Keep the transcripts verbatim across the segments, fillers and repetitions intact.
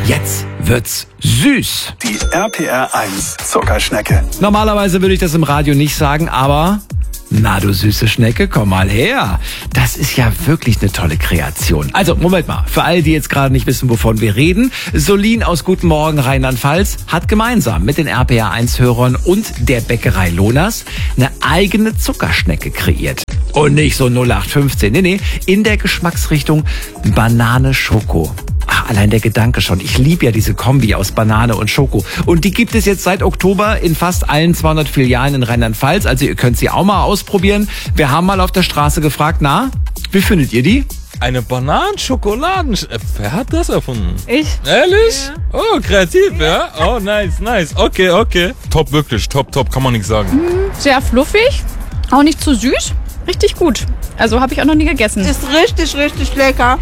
Jetzt wird's süß. Die R P R eins Zuckerschnecke. Normalerweise würde ich das im Radio nicht sagen, aber... Na, du süße Schnecke, komm mal her. Das ist ja wirklich eine tolle Kreation. Also, Moment mal. Für all die jetzt gerade nicht wissen, wovon wir reden. Solin aus Guten Morgen Rheinland-Pfalz hat gemeinsam mit den R P R eins Hörern und der Bäckerei Lonas eine eigene Zuckerschnecke kreiert. Und nicht so null acht fünfzehn. Nee, nee. In der Geschmacksrichtung Banane-Schoko. Ach, allein der Gedanke schon. Ich liebe ja diese Kombi aus Banane und Schoko. Und die gibt es jetzt seit Oktober in fast allen zweihundert Filialen in Rheinland-Pfalz. Also ihr könnt sie auch mal ausprobieren. Wir haben mal auf der Straße gefragt, na, wie findet ihr die? Eine Bananenschokoladen... Wer hat das erfunden? Ich. Ehrlich? Ja. Oh, kreativ, ja? Oh, nice, nice. Okay, okay. Top, wirklich. Top, top, kann man nichts sagen. Sehr fluffig, auch nicht zu süß. Richtig gut. Also habe ich auch noch nie gegessen. Ist richtig, richtig lecker.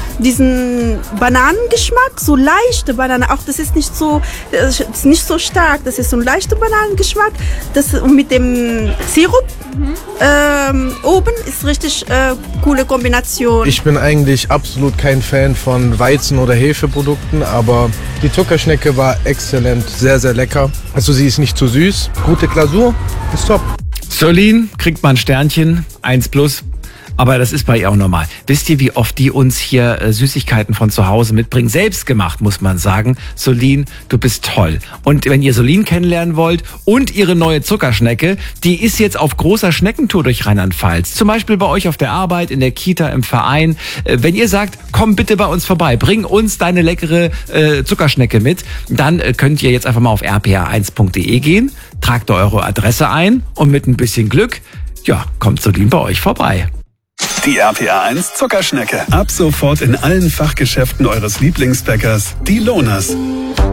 Diesen Bananengeschmack, so leichte Banane, auch das ist nicht so, das ist nicht so stark, das ist so ein leichter Bananengeschmack. Das und mit dem Sirup mhm. ähm, oben ist richtig äh, coole Kombination. Ich bin eigentlich absolut kein Fan von Weizen- oder Hefeprodukten, aber die Zuckerschnecke war exzellent, sehr, sehr lecker. Also sie ist nicht zu süß, gute Glasur, ist top. Solin kriegt man ein Sternchen, eins plus. Aber das ist bei ihr auch normal. Wisst ihr, wie oft die uns hier äh, Süßigkeiten von zu Hause mitbringen? Selbst gemacht, muss man sagen. Solin, du bist toll. Und wenn ihr Solin kennenlernen wollt und ihre neue Zuckerschnecke, die ist jetzt auf großer Schneckentour durch Rheinland-Pfalz. Zum Beispiel bei euch auf der Arbeit, in der Kita, im Verein. Äh, wenn ihr sagt, komm bitte bei uns vorbei, bring uns deine leckere äh, Zuckerschnecke mit, dann äh, könnt ihr jetzt einfach mal auf r p r eins punkt d e gehen, tragt eure Adresse ein und mit ein bisschen Glück, ja, kommt Solin bei euch vorbei. Die R P R eins Zuckerschnecke. Ab sofort in allen Fachgeschäften eures Lieblingsbäckers, die Lonas.